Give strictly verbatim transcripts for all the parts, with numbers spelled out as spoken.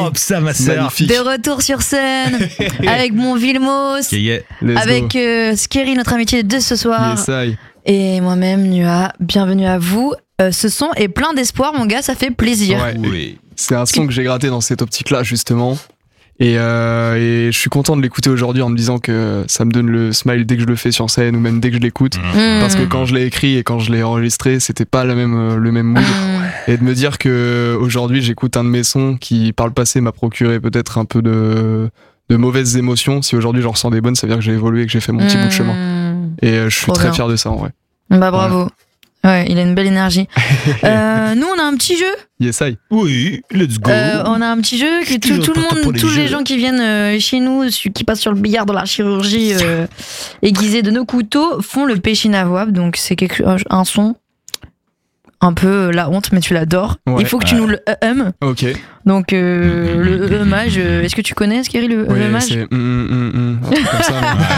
Hop, ça, ma sœur. De retour sur scène avec mon Vilmos, Yeah, yeah. avec euh, Skerry, notre amitié de ce soir, Yes, I. et moi-même, Nua. Bienvenue à vous. Euh, ce son est plein d'espoir, mon gars, ça fait plaisir. Ouais. Oui. C'est un son que j'ai gratté dans cette optique-là, justement. Et, euh, et je suis content de l'écouter aujourd'hui en me disant que ça me donne le smile dès que je le fais sur scène ou même dès que je l'écoute. Mmh. Parce que quand je l'ai écrit et quand je l'ai enregistré, c'était pas le même, euh, le même mood. Mmh. Et de me dire que aujourd'hui j'écoute un de mes sons qui, par le passé, m'a procuré peut-être un peu de, de mauvaises émotions. Si aujourd'hui j'en ressens des bonnes, ça veut dire que j'ai évolué et que j'ai fait mon petit Mmh. bout de chemin. Et euh, je suis Trop très bien. fier de ça en vrai. Bah bravo. Ouais, il a une belle énergie. euh, nous, on a un petit jeu. Yes, I. Oui, let's go. Euh, on a un petit jeu que tout, Toujours tout le partant monde, pour les tous les jeux. gens qui viennent euh, chez nous, ceux qui passent sur le billard dans la chirurgie euh, aiguisée de nos couteaux, font le péché inavouable. Donc c'est quelque chose, un son un peu euh, la honte, mais tu l'adores. Ouais. Il faut que tu Ouais. nous le hum. Ok. Donc euh, le hummage, euh, est-ce que tu connais, Skerry, le Oui, hummage? c'est. mm, mm, mm, mm, un truc comme ça.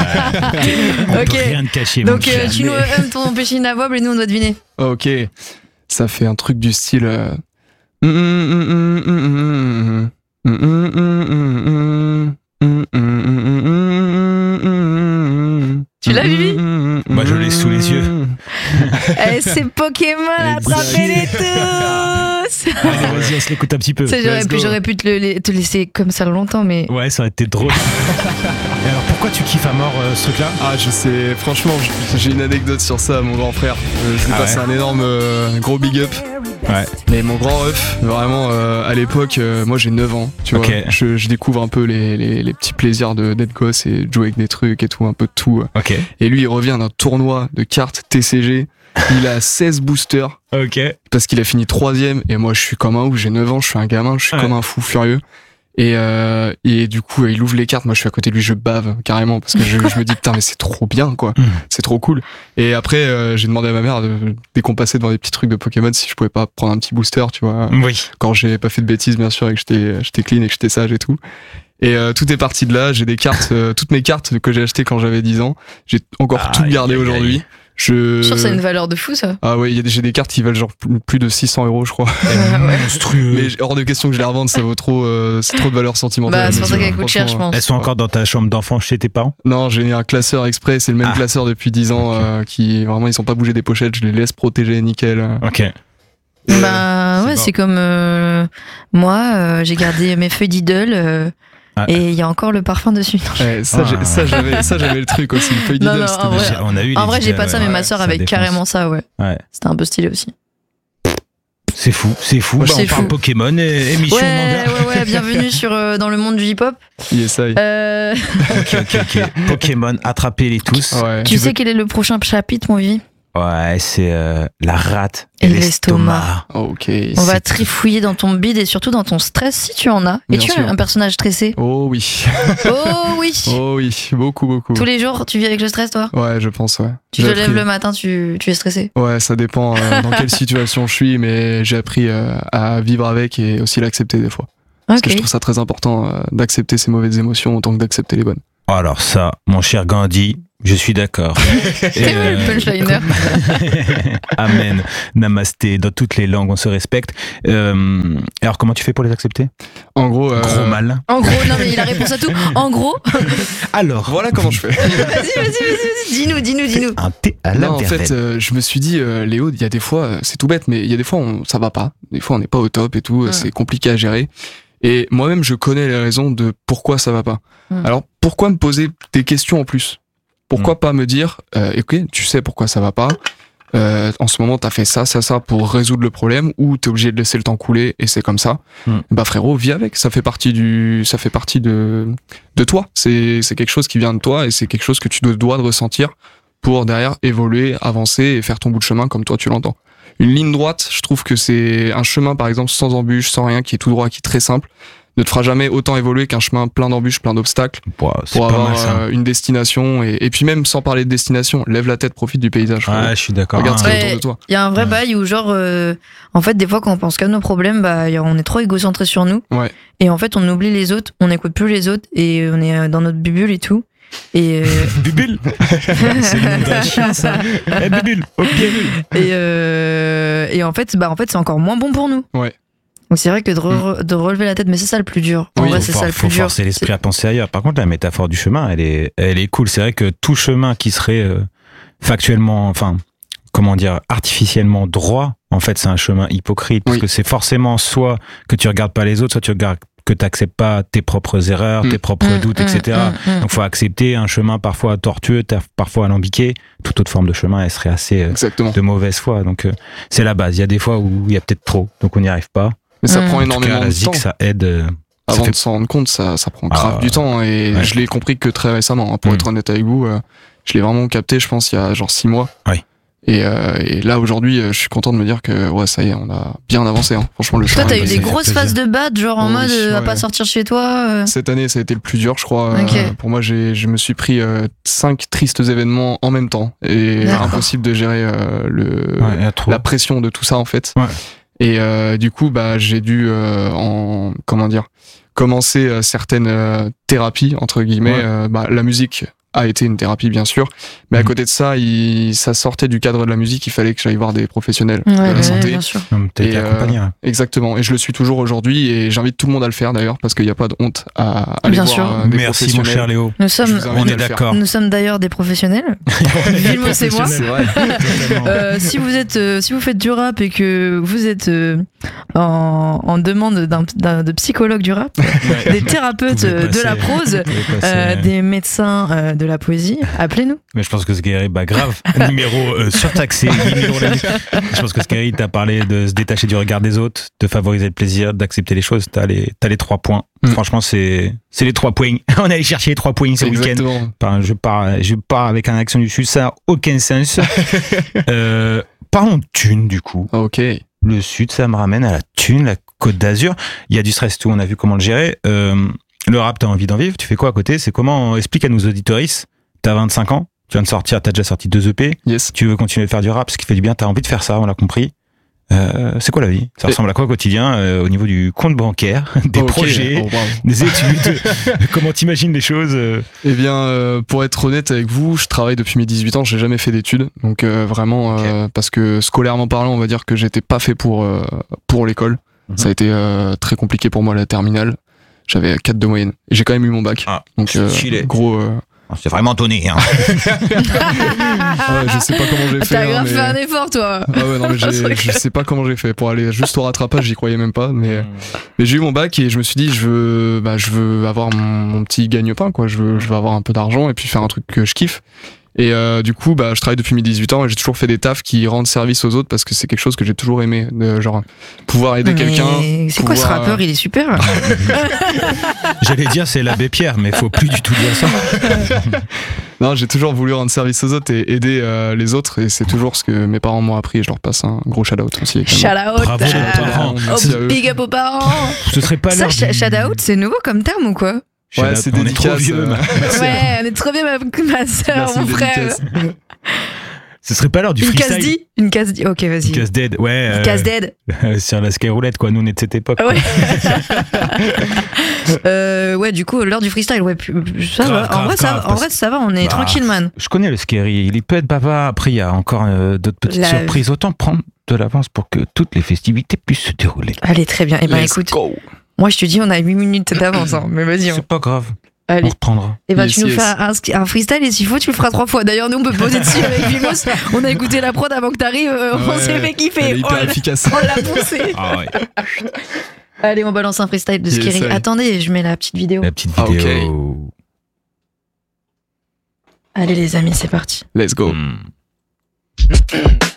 On Ok. peut rien te cacher, mon Donc euh, cher. tu nous hum ton péché inavouable et nous on doit deviner. Ok. Ça fait un truc du style. euh, mm, mm, mm, mm, mm, mm, mm, mm, mm, mm, mm, mm, mm, mm. Tu l'as, Vivi? Moi, je l'ai sous les yeux. Eh, c'est Pokémon, attrapez-les tous. Allez, vas-y, on se l'écoute un petit peu. Ça, j'aurais Let's pu, go. j'aurais pu te, le- te laisser comme ça longtemps, mais Ouais, ça aurait été drôle. Et alors, pourquoi tu kiffes à mort euh, ce truc-là? Ah, je sais, franchement, j- j'ai une anecdote sur ça, mon grand frère. Euh, je lui Ah passe ouais un énorme euh, gros big up. Ouais. Mais mon grand ref, vraiment, euh, à l'époque, euh, moi j'ai neuf ans, tu Ok. vois. Je, je découvre un peu les, les, les petits plaisirs de, d'être gosse et de jouer avec des trucs et tout, un peu de tout. Ok. Et lui, il revient d'un tournoi de cartes T C G. Il a seize boosters Ok. parce qu'il a fini troisième. Et moi, je suis comme un ouf, j'ai neuf ans, je suis un gamin, je suis Ouais. comme un fou furieux. Et, euh, et du coup, il ouvre les cartes. Moi, je suis à côté de lui, je bave carrément parce que je, je me dis putain, mais c'est trop bien, quoi. Mm. C'est trop cool. Et après, euh, j'ai demandé à ma mère, de, dès qu'on passait devant des petits trucs de Pokémon, si je pouvais pas prendre un petit booster, tu vois. Oui. Quand j'ai pas fait de bêtises, bien sûr, et que j'étais, j'étais clean et que j'étais sage et tout. Et euh, tout est parti de là. J'ai des cartes, euh, toutes mes cartes que j'ai achetées quand j'avais dix ans. J'ai encore Aïe, tout gardé aïe, aïe. aujourd'hui. Je... je suis sûr que ça a une valeur de fou, ça. Ah ouais, il y a des- j'ai des cartes qui valent genre plus- plus de six cents euros, je crois. ouais. Monstrueux. Mais j- hors de question que je les revende, ça vaut trop, euh, c'est trop de valeur sentimentale. Bah, c'est pour ça Mais qu'elle coûte cher, je franchement, pense. Elles sont encore dans ta chambre d'enfant chez tes parents? Non, j'ai un classeur exprès, c'est le même Ah. classeur depuis dix ans, Ok. euh, qui vraiment ils sont pas bougés des pochettes, je les laisse protéger nickel. euh. Ok. Bah C'est ouais, bon. c'est comme euh, moi, euh, j'ai gardé mes feuilles d'idole euh, Ouais. et il y a encore le parfum dessus. Non, Ouais, ça, j'ai- Ah. ça, j'avais, ça j'avais le truc aussi, une feuille Non, d'idole, non, c'était en bien. vrai, J'ai- On a eu en les vrai, j'ai idées, pas ça, mais ouais, ma soeur ça avait défonce. carrément ça, ouais. Ouais. C'était un peu stylé aussi. C'est fou, c'est fou. Bah, C'est on parle fou. Pokémon et émission Ouais, manga. ouais, ouais, bienvenue sur, euh, dans le monde du hip-hop. Yes, I. Euh, Ok, ok, ok. Pokémon, attrapez-les tous. Ouais. tu Tu sais veux- quel est le prochain chapitre, mon vie? Ouais, c'est euh, la rate Et et, l'estomac. l'estomac. Ok. On va C'est- trifouiller dans ton bide et surtout dans ton stress si tu en as. Bien Es-tu sûr. un personnage stressé? Oh oui. Oh oui. Oh oui, beaucoup, beaucoup. Tous les jours, tu vis avec le stress, toi? Ouais, je pense, ouais. Tu J'ai te lèves appris- le matin, tu, tu es stressé? Ouais, ça dépend euh, dans quelle situation je suis, mais j'ai appris euh, à vivre avec et aussi l'accepter des fois. Parce que Ok. je trouve ça très important euh, d'accepter ces mauvaises émotions autant que d'accepter les bonnes. Alors ça, mon cher Gandhi, je suis d'accord. C'est Et, vrai, le euh, punchliner. Amen. Namasté. Dans toutes les langues, on se respecte. Euh, alors, comment tu fais pour les accepter? En gros, euh, Gros mal. En gros, non mais il a réponse à tout. En gros, Alors, voilà comment je fais. vas-y, vas-y, vas-y, vas-y, dis-nous, dis-nous, dis-nous. un thé à Non, en l'imperfect. fait, euh, je me suis dit, euh, Léo, il y a des fois, euh, c'est tout bête, mais il y a des fois, on, ça va pas. Des fois, on n'est pas au top et tout, euh, Mm. c'est compliqué à gérer. Et moi-même, je connais les raisons de pourquoi ça va pas. Mm. Alors, pourquoi me poser des questions en plus? Pourquoi pas me dire, euh, ok, tu sais pourquoi ça va pas, euh, en ce moment, t'as fait ça, ça, ça pour résoudre le problème, ou t'es obligé de laisser le temps couler et c'est comme ça. Mm. Bah frérot, vis avec. Ça fait partie du, ça fait partie de, de toi. C'est, c'est quelque chose qui vient de toi et c'est quelque chose que tu dois, dois de ressentir pour derrière évoluer, avancer et faire ton bout de chemin comme toi tu l'entends. Une ligne droite, je trouve que c'est un chemin par exemple sans embûches, sans rien, qui est tout droit, qui est très simple, ne te fera jamais autant évoluer qu'un chemin plein d'embûches, plein d'obstacles Ouah, c'est pour pas avoir mal ça. euh, une destination et, et puis même sans parler de destination, lève la tête, profite du paysage. frérot. Ouais, je suis d'accord. Regarde ce qu'il y a Ouais. autour de toi. Il y a un vrai Ouais. bail où genre, euh, en fait, des fois quand on pense qu'à nos problèmes, bah, y a- on est trop égocentré sur nous. Ouais. Et en fait, on oublie les autres, on n'écoute plus les autres et on est euh, dans notre bulle et tout. Et, euh, Bubule. C'est le nom d'un chien, ça. Eh, Bubule. Ok. et, euh, et en fait, bah, en fait, c'est encore moins bon pour nous. Ouais. Donc c'est vrai que de, re- de relever la tête, mais c'est ça le plus dur. En Oui, vrai, faut c'est for- ça le faut plus dur. forcer l'esprit C'est- à penser ailleurs. Par contre, la métaphore du chemin, elle est, elle est cool. C'est vrai que tout chemin qui serait euh, factuellement, enfin, comment dire, artificiellement droit, en fait, c'est un chemin hypocrite. Parce Oui. que c'est forcément soit que tu regardes pas les autres, soit tu regardes que tu n'acceptes pas tes propres erreurs, Mm. tes propres Mm, doutes, mm, et cetera. mm, mm. Donc, faut accepter un chemin parfois tortueux, ta- parfois alambiqué. Toute autre forme de chemin, elle serait assez euh, Exactement. de mauvaise foi. Donc, euh, c'est la base. Il y a des fois où il y a peut-être trop, donc on n'y arrive pas. Mais ça Mm. prend En tout cas, énormément la de zik, temps. ça aide. euh, ça Avant fait- de s'en rendre compte, ça, ça prend grave Ah, du temps. Et ouais. je l'ai compris que très récemment. hein, Pour Mm. être honnête avec vous, euh, je l'ai vraiment capté, je pense, il y a genre six mois. Oui. Et, euh, et là, aujourd'hui, euh, je suis content de me dire que ouais, ça y est, on a bien avancé. Hein. Franchement, le Toi, chemin t'as est eu ça des fait grosses plaisir. phases de bad, genre en Oh mode oui, euh, à ouais. pas sortir chez toi. euh. Cette année, ça a été le plus dur, je crois. Ok. Euh, pour moi, j'ai, je me suis pris euh, cinq tristes événements en même temps. Et D'accord. impossible de gérer euh, le, Ouais, il y a trop. la pression de tout ça, en fait. Ouais. Et euh, du coup, bah, j'ai dû, euh, en, comment dire, commencer euh, certaines euh, thérapies, entre guillemets. Ouais. Euh, bah, la musique a été une thérapie, bien sûr. Mais à Mhm. côté de ça, il, ça sortait du cadre de la musique. Il fallait que j'aille voir des professionnels Ouais, de la ouais, santé. bien sûr. Hum, T'as été Et, euh, accompagné. ouais. Exactement, et je le suis toujours aujourd'hui, et j'invite tout le monde à le faire d'ailleurs, parce qu'il n'y a pas de honte à aller Bien voir sûr. euh, des Merci mon professionnels. cher Léo. Nous Je sommes, vous invite On à est le faire. d'accord. nous sommes d'ailleurs des professionnels. Vilmos et moi. C'est vrai. Totalement. Euh, si vous êtes, euh, si vous faites du rap et que vous êtes euh, en, en demande d'un, d'un- de psychologue du rap, Ouais. des thérapeutes Vous pouvez euh, de la passer- prose, vous pouvez passer- euh, des médecins euh, de la poésie, appelez-nous. Mais je pense que Sgeri, bah grave, numéro euh, surtaxé, huit mille euros l'année. Je pense que Sgeri t'a parlé de se détacher du regard des autres, de favoriser le plaisir, d'accepter les choses. T'as les, t'as les trois points. Mm. Franchement, c'est, c'est les trois points. On est allé chercher les trois points ce week-end. Exactement. Enfin, je pars, je pars avec un action du sud, ça n'a aucun sens. euh, parlons de thunes, du coup. Ah, ok. Le sud, ça me ramène à la thune, la Côte d'Azur. Il y a du stress, tout. On a vu comment le gérer. Euh, le rap, t'as envie d'en vivre. Tu fais quoi à côté? C'est comment? Explique à nos auditoristes. T'as vingt-cinq ans. Tu viens de sortir, t'as déjà sorti deux E P. Yes. Tu veux continuer de faire du rap, ce qui fait du bien. T'as envie de faire ça, on l'a compris. Euh, c'est quoi la vie? Ça Et- ressemble à quoi au quotidien euh, au niveau du compte bancaire, des Ok. projets, Oh, wow. des études? Comment t'imagines les choses? euh Eh bien, euh, pour être honnête avec vous, je travaille depuis mes dix-huit ans, j'ai jamais fait d'études. Donc euh, vraiment, euh, parce que scolairement parlant, on va dire que j'étais pas fait pour, euh, pour l'école. Mhm. Ça a été euh, très compliqué pour moi la terminale. J'avais quatre de moyenne. Et j'ai quand même eu mon bac. Ah, Donc euh, stylé. gros... euh, C'est vraiment tonné. Hein. ah ouais, je sais pas comment j'ai fait. T'as hein, grave mais- fait un effort, toi. Ah ouais, non, mais j'ai- je sais pas comment j'ai fait pour aller juste au rattrapage, j'y croyais même pas. Mais, mais j'ai eu mon bac et je me suis dit, je veux, bah, je veux avoir mon, mon petit gagne-pain, quoi. Je veux, je veux avoir un peu d'argent et puis faire un truc que je kiffe. Et euh, du coup, bah, je travaille depuis mes dix-huit ans et j'ai toujours fait des tafs qui rendent service aux autres parce que c'est quelque chose que j'ai toujours aimé. De, genre, pouvoir aider Mais quelqu'un. c'est quoi ce pouvoir, rappeur? Il est super. J'allais dire c'est l'abbé Pierre, mais faut plus du tout dire ça. Non, j'ai toujours voulu rendre service aux autres et aider euh, les autres et c'est toujours ce que mes parents m'ont appris et je leur passe un gros shout-out aussi. également. Shout out. Bravo, les euh, parents. Merci à oh, eux. big up aux parents. Ce serait pas Ça, l'heure sh- du- shout out, c'est nouveau comme terme ou quoi? Shout Ouais, out, c'est on est trop dédicace, vieux. euh, ma- Ouais, on est trop bien, ma, ma soeur, Merci, mon frère. dédicace. Ce serait pas l'heure du Une freestyle. casse D Une casse D. Ok, vas-y. Une casse dead, ouais. Une euh, casse dead. sur la skyroulette, quoi. Nous, on est de cette époque. Ouais. euh, ouais, du coup, l'heure du freestyle, ouais, pu- pu- ça Grave, va. grave, en, vrai, ça, grave, en parce- vrai, ça va, on est Bah, tranquille, man. Je connais le Scary. Il peut être bavard. Après, il y a encore euh, d'autres petites La- surprises. Autant prendre de l'avance pour que toutes les festivités puissent se dérouler. Allez, très bien. Eh ben, Let's écoute, go. moi, je te dis, on a huit minutes d'avance, hein, mais vas-y. on- C'est pas grave. On Allez. reprendra. Et ben, Yes, tu nous yes. fais un, un freestyle et s'il faut, tu le feras trois fois. D'ailleurs, nous, on peut poser dessus avec Vilmos. On a écouté la prod avant que t'arrives. euh, on Ouais, s'est fait Elle est kiffer. Oh, hyper là- efficace. on l'a poussé. Ah ouais. Allez, on balance un freestyle de Yes, Scary. allez. Attendez, je mets la petite vidéo. La petite Ah, vidéo. Allez, les amis, c'est parti. Let's go. Hmm.